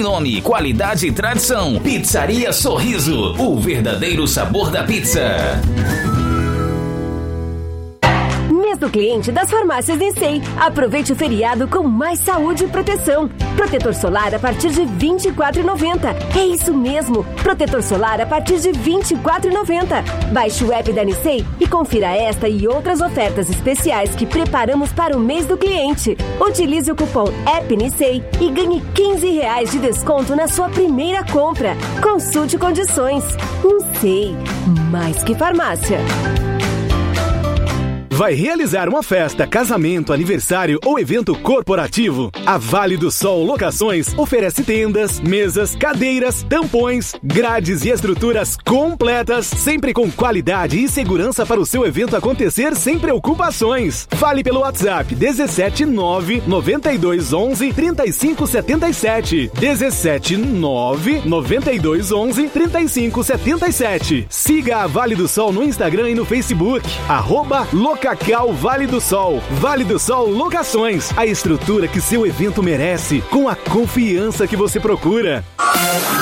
nome, qualidade e tradição. Pizzaria Sorriso, o verdadeiro sabor da pizza. Mês do cliente das farmácias Nissei. Aproveite o feriado com mais saúde e proteção. Protetor solar a partir de R$ 24,90. É isso mesmo, protetor solar a partir de R$ 24,90. Baixe o app da Nissei e confira esta e outras ofertas especiais que preparamos para o mês do cliente. Utilize o cupom AppNissei e ganhe R$15 de desconto na sua primeira compra. Consulte condições. Nissei, mais que farmácia. Vai realizar uma festa, casamento, aniversário ou evento corporativo? A Vale do Sol Locações oferece tendas, mesas, cadeiras, tampões, grades e estruturas completas, sempre com qualidade e segurança para o seu evento acontecer sem preocupações. Fale pelo WhatsApp 179 9211 3577. 179 9211 3577. Siga a Vale do Sol no Instagram e no Facebook. @Locacau Vale do Sol. Vale do Sol Locações. A estrutura que seu evento merece, com a confiança que você procura.